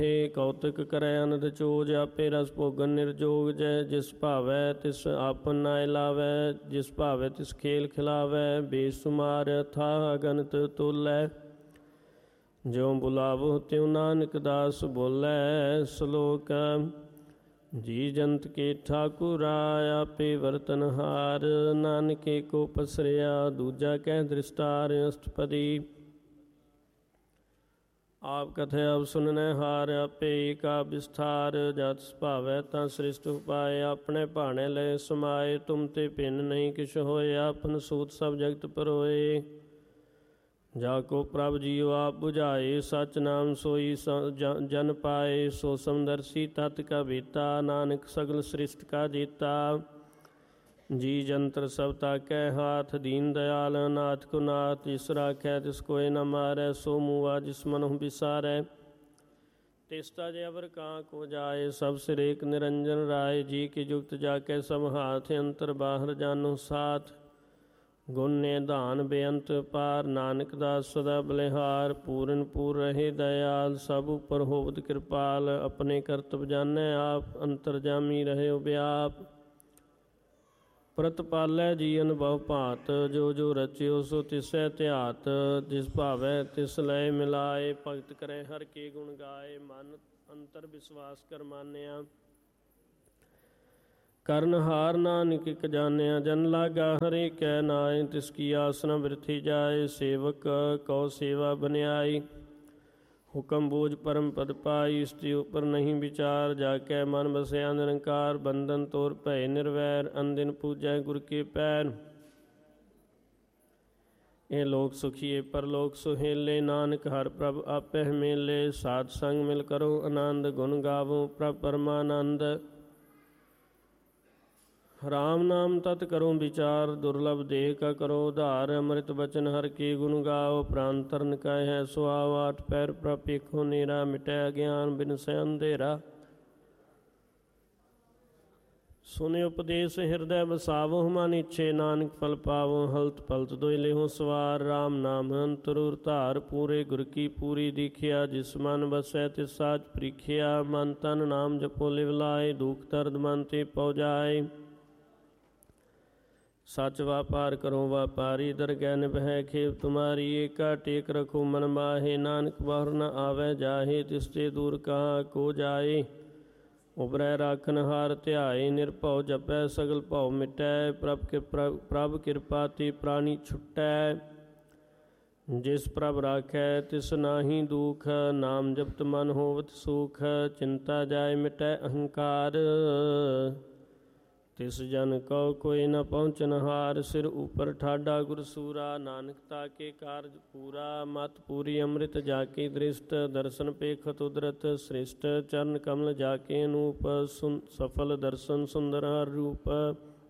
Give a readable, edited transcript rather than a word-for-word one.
हे कौतुक करे अनद चोज, आपे रस भोगन निर्जोग। जय जिस भावै तिस आपन नाय लावै, जिस भावै तिस खेल खिलावै। बेसुमार अथाह अगनत तोलै, ज्यों बुलावो त्यों नानक दास बोलै। श्लोक जी जंत के ठाकुरा, आपे वर्तनहार। नानके को पसरिया, दूजा कह दृष्टार। अष्टपदी आप कथे अब सुनने हार, आपे एका विस्तार। जत भावै ता सृष्ट उपाय, अपने भाणे लय समाए। तुम ते भिन्न नहीं किछ होए, आपन सूत सब जगत परोए। जाको प्रभ जीव आप बुझाए, सच नाम सोई जन पाए। सो समदर्शी तत् का बेता, नानक सगल सृष्ट का जेता। जी जंत्र सब ताकै हाथ, दीन दयाल नाथ को नाथ। जिस राखै तिस कोय न मारै, सो मुआ जिस मनहु बिसारै। तिस्ता जे अवर कां को जाए, सब सिर एक निरंजन राय। जी की जुगत जाकै सब हाथ, अंतर बाहर जानो साथ। गुण निधान बेअंत पार, नानक दास सदा बलिहार। पूरन पूर रहे दयाल, सब उपर होवत कृपाल। अपने करतब जानै आप, अंतरजामी रहे व्याप। प्रतपालै जी अनुभव भात, जो जो रचियो सो तिसै ध्यात। जिस भावै तिस लय मिलाए, भगत करे हर के गुण गाए। मन अंतर विश्वास कर मानिया, करनहार नानक इक जानिया। जन लागा हरे कै नाय, तिसकी आस न बिरथी जाए। सेवक कौ सेवा बनियाई, हुक्म बोझ परम पद पाई। स्त्री उपर नहीं विचार, जाकै मन बसया निरंकार। बंधन तोर भय निर्वैर, अनदिन पूजै गुर के पैर। ए लोक सुखिए परलोक सुहेले, नानक हर प्रभ आपै मेले। साध संग मिल करो आनंद, गुण गावो प्रभ परमानंद। राम नाम तत् करो विचार, दुर्लभ देह का करो उधार। अमृत बचन हर के गुण गाओ, प्राण तरन का है सुहाव। आठ पैर प्रपेखो नेरा, मिटै अज्ञान बिन से अंधेरा। सुने उपदेश हृदय बसावो, मन इच्छे नानक फल पावो। हलत पलत दोय लेहो सवार, राम नाम अंतरूर धार। पूरे गुर की पूरी दीखिया, जिस मन बसै तिस साच प्रीखिया। मन तन नाम जपो लिव लाए, दुख दर्द मन ते पौ जाए। सच व्यापार करो व्यापारी, दरगह निभह खेप तुम्हारी। एका टेक रखो मन माहे, नानक बाहर न आवे जाहे। तिसते दूर कहाँ को जाए, उबरै राखन हार ध्याए। निरभउ जपै सगल भउ मिटै, प्रभ कृपा ते प्राणी छुटै। जिस प्रभ राखै तिस नाहि दुख, नाम जपत मन होवत सुख। चिंता जाय मिटै अहंकार, तिस जन को कोई न पहुँचन हार। सिर ऊपर ठाडा गुरसूरा, नानक ताके कारज पूरा। मत पूरी अमृत जाके दृष्ट, दर्शन पेखत उदरत श्रेष्ठ। चरण कमल जाके अनूप, सफल दर्शन सुंदर हर रूप।